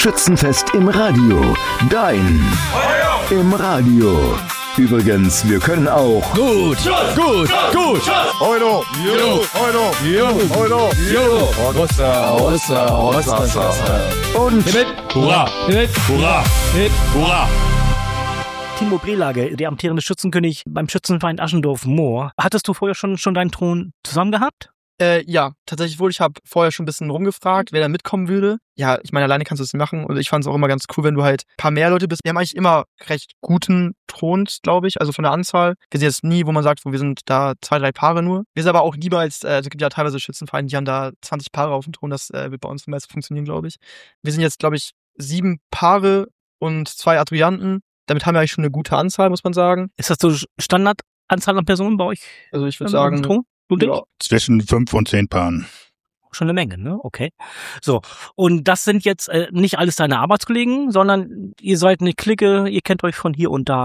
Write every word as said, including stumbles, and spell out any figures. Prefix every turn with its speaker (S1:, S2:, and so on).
S1: Schützenfest im Radio. Dein im Radio. Übrigens, wir können auch
S2: Gut, gut, gut.
S3: Euro,
S2: Jo,
S3: Euro,
S2: jo,
S3: Euro,
S2: jo. Rossa, Rossa, Rossa, Rossa.
S1: und
S2: Hip, hurra, hip, hurra, hip, hurra.
S4: Timo Brelage, der amtierende Schützenkönig beim Schützenverein Aschendorf-Moor. Hattest du vorher schon, schon deinen Thron zusammen gehabt?
S5: Äh, ja, tatsächlich wohl. Ich habe vorher schon ein bisschen rumgefragt, wer da mitkommen würde. Ja, ich meine, alleine kannst du es nicht machen. Und ich fand es auch immer ganz cool, wenn du halt ein paar mehr Leute bist. Wir haben eigentlich immer recht guten Throns, glaube ich, also von der Anzahl. Wir sind jetzt nie, wo man sagt, wo wir sind da zwei, drei Paare nur. Wir sind aber auch lieber als, äh, also es gibt ja teilweise Schützenvereine, die haben da zwanzig Paare auf dem Thron. Das äh, wird bei uns meist funktionieren, glaube ich. Wir sind jetzt, glaube ich, sieben Paare und zwei Adjutanten. Damit haben wir eigentlich schon eine gute Anzahl, muss man sagen.
S4: Ist das so Standardanzahl an Personen bei euch?
S5: Also ich würde
S4: am
S5: sagen,
S4: Thron? Du dich?
S5: ja,
S3: Zwischen fünf und zehn Paaren.
S4: Schon eine Menge, ne? Okay. So. Und das sind jetzt äh, nicht alles deine Arbeitskollegen, sondern ihr seid eine Clique, ihr kennt euch von hier und da.